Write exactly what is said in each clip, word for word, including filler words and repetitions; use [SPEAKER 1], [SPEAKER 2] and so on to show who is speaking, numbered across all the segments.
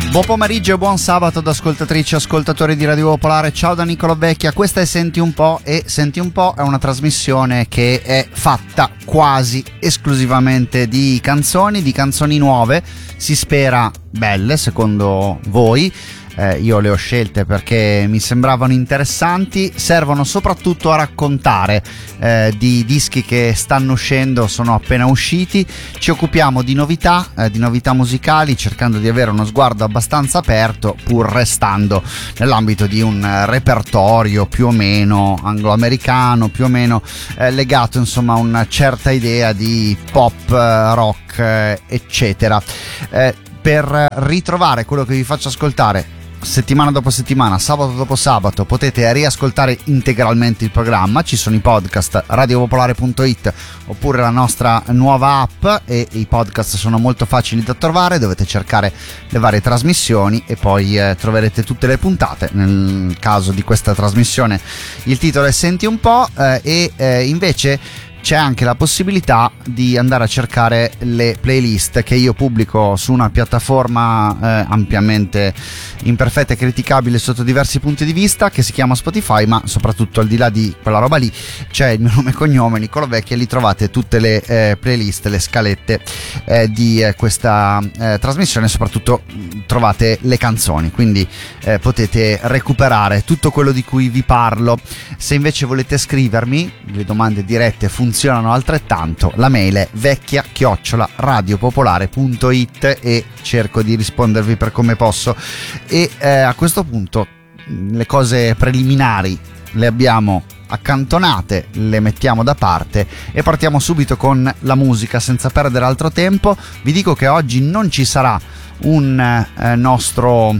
[SPEAKER 1] Buon pomeriggio e buon sabato ad ascoltatrici e ascoltatori di Radio Popolare. Ciao da Niccolò Vecchia, questa è Senti un po', e Senti un po' è una trasmissione che è fatta quasi esclusivamente di canzoni, di canzoni nuove, si spera belle secondo voi. Eh, io le ho scelte perché mi sembravano interessanti, servono soprattutto a raccontare eh, di dischi che stanno uscendo, sono appena usciti. Ci occupiamo di novità, eh, di novità musicali, cercando di avere uno sguardo abbastanza aperto, pur restando nell'ambito di un repertorio più o meno anglo-americano, più o meno eh, legato insomma a una certa idea di pop, eh, rock, eh, eccetera. Eh, per ritrovare quello che vi faccio ascoltare settimana dopo settimana, sabato dopo sabato, potete riascoltare integralmente il programma. Ci sono i podcast radio popolare punto it oppure la nostra nuova app, e i podcast sono molto facili da trovare, dovete cercare le varie trasmissioni e poi eh, troverete tutte le puntate. Nel caso di questa trasmissione il titolo è Senti un po', eh, e eh, invece c'è anche la possibilità di andare a cercare le playlist che io pubblico su una piattaforma eh, ampiamente imperfetta e criticabile sotto diversi punti di vista, che si chiama Spotify, ma soprattutto al di là di quella roba lì c'è il mio nome e cognome, Niccolò Vecchia, e lì trovate tutte le eh, playlist, le scalette eh, di eh, questa eh, trasmissione, soprattutto trovate le canzoni, quindi eh, potete recuperare tutto quello di cui vi parlo. Se invece volete scrivermi, le domande dirette funzionano altrettanto, la mail è vecchia chiocciola radiopopolare punto it e cerco di rispondervi per come posso. E eh, a questo punto le cose preliminari le abbiamo accantonate, le mettiamo da parte e partiamo subito con la musica senza perdere altro tempo. Vi dico che oggi non ci sarà un eh, nostro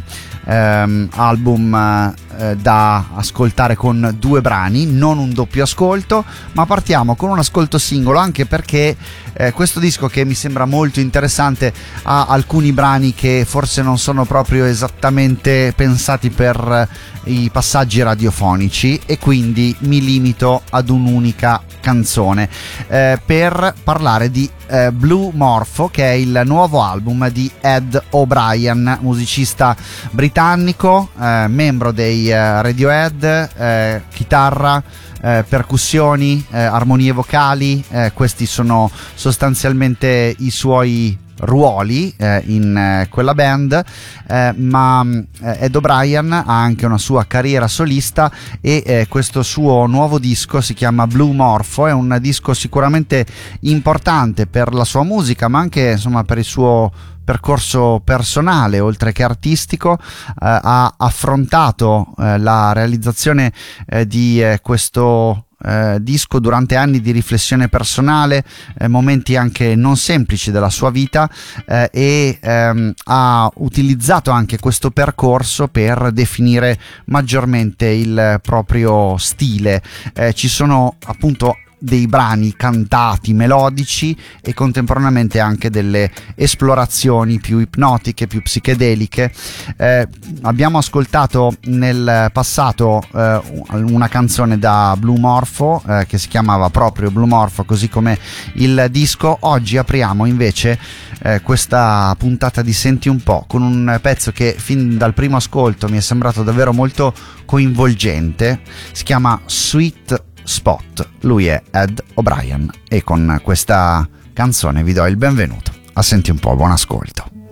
[SPEAKER 1] ehm, album eh, da ascoltare con due brani, non un doppio ascolto, ma partiamo con un ascolto singolo, anche perché eh, questo disco, che mi sembra molto interessante, ha alcuni brani che forse non sono proprio esattamente pensati per i passaggi radiofonici, e quindi mi limito ad un'unica canzone eh, per parlare di eh, Blue Morpho, che è il nuovo album di Ed O'Brien, musicista britannico, eh, membro dei eh, Radiohead, eh, chitarra, Eh, percussioni, eh, armonie vocali, eh, questi sono sostanzialmente i suoi ruoli eh, in eh, quella band, eh, ma eh, Ed O'Brien ha anche una sua carriera solista, e eh, questo suo nuovo disco si chiama Blue Morpho. È un disco sicuramente importante per la sua musica, ma anche insomma per il suo percorso personale oltre che artistico. Eh, ha affrontato eh, la realizzazione eh, di eh, questo Eh, disco durante anni di riflessione personale, eh, momenti anche non semplici della sua vita, eh, e ehm, ha utilizzato anche questo percorso per definire maggiormente il proprio stile. Eh, ci sono appunto dei brani cantati, melodici, e contemporaneamente anche delle esplorazioni più ipnotiche, più psichedeliche. Eh, abbiamo ascoltato nel passato eh, una canzone da Blue Morpho eh, che si chiamava proprio Blue Morpho, così come il disco. Oggi apriamo invece eh, questa puntata di Senti un po' con un pezzo che fin dal primo ascolto mi è sembrato davvero molto coinvolgente. Si chiama Sweet Spot. Lui è Ed O'Brien, e con questa canzone vi do il benvenuto a Senti un po'. Buon ascolto.